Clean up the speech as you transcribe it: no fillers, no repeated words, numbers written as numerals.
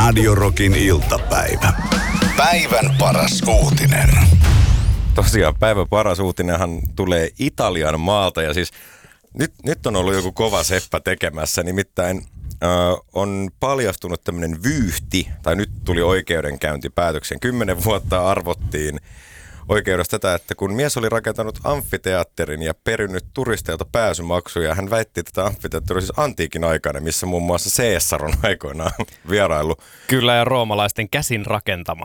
Radio Rockin iltapäivä. Päivän paras uutinen. Tosiaan päivän paras uutinenhan tulee Italian maalta ja siis nyt on ollut joku kova seppä tekemässä, nimittäin on paljastunut tämmöinen vyyhti, tai nyt tuli oikeudenkäyntipäätöksen. 10 vuotta arvottiin oikeudesta tätä, että kun mies oli rakentanut amfiteatterin ja perinyt turisteilta pääsymaksuja, hän väitti, että tämä amfiteatteri oli siis antiikin aikainen, missä muun muassa Caesar on aikoinaan vierailu. Kyllä, ja roomalaisten käsin rakentama.